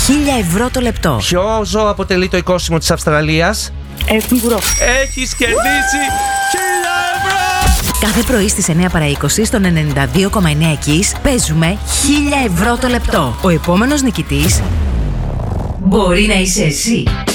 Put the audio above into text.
1.000 ευρώ το λεπτό. Ποιο ζώο αποτελεί το οικόσιμο της Αυστραλίας? Κεнгουρό. Έχεις κερδίσει 1.000 ευρώ! Κάθε πρωί στις 9 παρά 20 στον 92,9 Kiss παίζουμε 1.000 ευρώ το λεπτό. Ο επόμενος νικητής μπορεί να είσαι εσύ.